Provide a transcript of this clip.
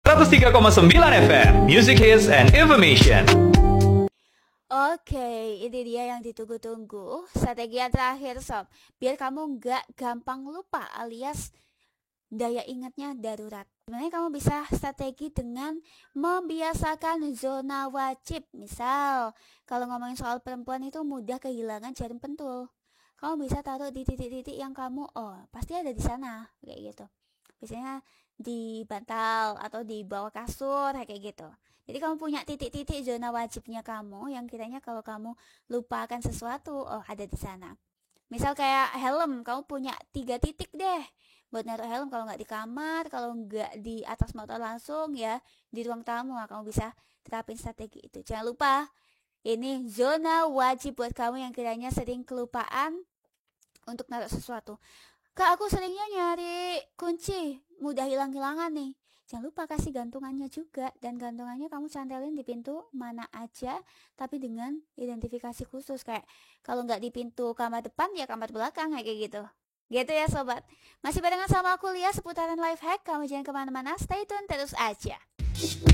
103,9 FM Music Hits and Information. Oke, ini dia yang ditunggu-tunggu. Strategi yang terakhir sob, biar kamu nggak gampang lupa alias daya ingatnya darurat. Sebenarnya kamu bisa strategi dengan membiasakan zona wajib. Misal, kalau ngomongin soal perempuan itu mudah kehilangan jarum pentul. Kamu bisa taruh di titik-titik yang kamu, pasti ada di sana, kayak gitu. Biasanya di bantal atau di bawah kasur, kayak gitu. Jadi kamu punya titik-titik zona wajibnya kamu yang kiranya kalau kamu lupakan sesuatu, ada di sana. Misal kayak helm, kamu punya 3 titik deh buat naruh helm. Kalau nggak di kamar, kalau nggak di atas motor langsung ya di ruang tamu. Kamu bisa terapin strategi itu. Jangan lupa, ini zona wajib buat kamu yang kiranya sering kelupaan untuk naruh sesuatu. Kak, aku seringnya nyari kunci, mudah hilang-hilangan nih. Jangan lupa kasih gantungannya juga. Dan gantungannya kamu cantelin di pintu mana aja, tapi dengan identifikasi khusus. Kayak kalau nggak di pintu kamar depan, ya kamar belakang, kayak gitu. Gitu ya sobat. Masih barengan sama aku Lia seputaran life hack. Kamu jangan kemana-mana, stay tune terus aja.